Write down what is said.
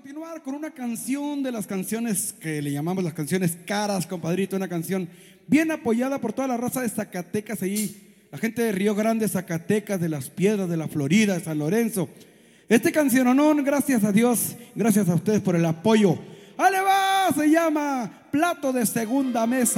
continuar con una canción de las canciones que le llamamos las canciones caras, compadrito. Una canción bien apoyada por toda la raza de Zacatecas ahí, la gente de Río Grande, Zacatecas, de Las Piedras, de la Florida, de San Lorenzo. Este canciononón, gracias a Dios, gracias a ustedes por el apoyo. ¡Ale va! Se llama Plato de Segunda Mesa.